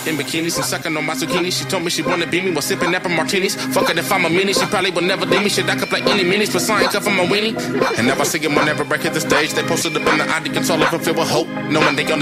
in bikinis and sucking on my zucchini. She told me she wanna be me while sipping apple martinis. Fuck it if I'm a meanie, she probably would never leave me. Shit, I could play any minis, but sign cuff on my weenie. And now I see him whenever I hit the stage. They posted up in the ID control of a filled with hope, knowing they only